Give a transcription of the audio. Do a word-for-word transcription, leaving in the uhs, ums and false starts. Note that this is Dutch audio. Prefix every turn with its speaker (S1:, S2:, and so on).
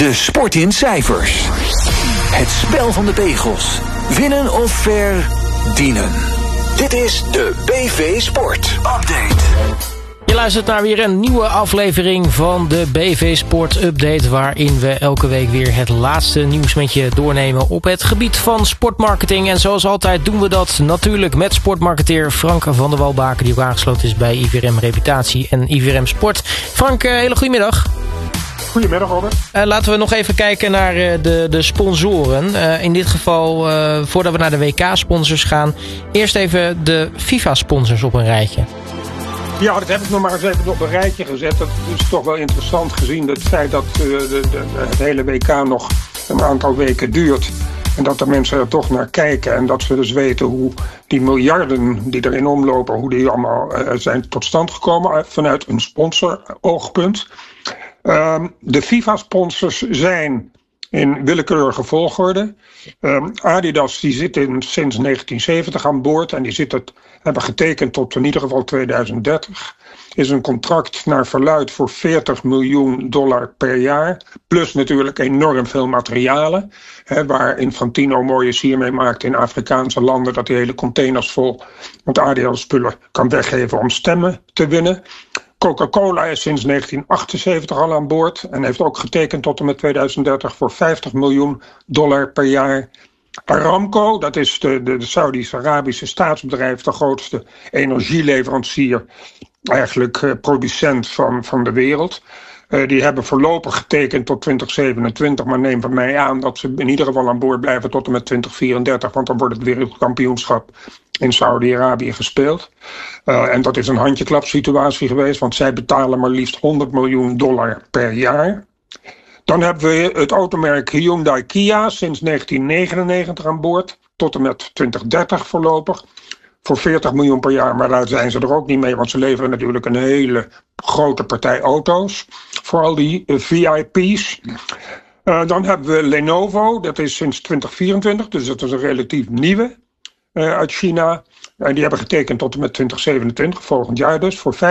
S1: De sport in cijfers. Het spel van de pegels. Winnen of verdienen. Dit is de B V Sport Update.
S2: Je luistert naar weer een nieuwe aflevering van de B V Sport Update, waarin we elke week weer het laatste nieuws met je doornemen op het gebied van sportmarketing. En zoals altijd doen we dat natuurlijk met sportmarketeer Frank van der Walbaken, die ook aangesloten is bij I V R M Reputatie en I V R M Sport. Frank, hele goedemiddag.
S3: Goedemiddag, Robert.
S2: Uh, laten we nog even kijken naar uh, de, de sponsoren. Uh, in dit geval, uh, voordat we naar de W K-sponsors gaan, eerst even de FIFA-sponsors op een rijtje.
S3: Ja, dat heb ik nog maar eens even op een rijtje gezet. Dat is toch wel interessant gezien het feit dat uh, de, de, het hele W K nog een aantal weken duurt. En dat de mensen er toch naar kijken. En dat ze dus weten hoe die miljarden die erin omlopen, hoe die allemaal uh, zijn tot stand gekomen vanuit een sponsor-oogpunt. Um, de FIFA-sponsors zijn in willekeurige volgorde. Um, Adidas die zit in, sinds negentien zeventig aan boord en die zit het, hebben getekend tot in ieder geval tweeduizend dertig. Is een contract naar verluidt voor veertig miljoen dollar per jaar. Plus natuurlijk enorm veel materialen. Hè, waar Infantino mooie sier mee maakt in Afrikaanse landen. Dat hij hele containers vol met Adidas spullen kan weggeven om stemmen te winnen. Coca-Cola is sinds negentien achtenzeventig al aan boord en heeft ook getekend tot en met tweeduizend dertig voor vijftig miljoen dollar per jaar. Aramco, dat is de, de, de Saudi-Arabische staatsbedrijf, de grootste energieleverancier, eigenlijk uh, producent van, van de wereld. Uh, die hebben voorlopig getekend tot twintig zevenentwintig, maar neem van mij aan dat ze in ieder geval aan boord blijven tot en met twintig vierendertig, want dan wordt het wereldkampioenschap in Saudi-Arabië gespeeld. Uh, en dat is een handjeklapsituatie geweest, want zij betalen maar liefst honderd miljoen dollar per jaar. Dan hebben we het automerk Hyundai Kia sinds negentien negenennegentig aan boord, tot en met twintig dertig voorlopig. Voor veertig miljoen per jaar, maar daar zijn ze er ook niet mee, want ze leveren natuurlijk een hele grote partij auto's. Vooral die uh, V I P's. Uh, dan hebben we Lenovo, dat is sinds twintig vierentwintig, dus dat is een relatief nieuwe uh, uit China. Uh, die hebben getekend tot en met twintig zevenentwintig, volgend jaar dus, voor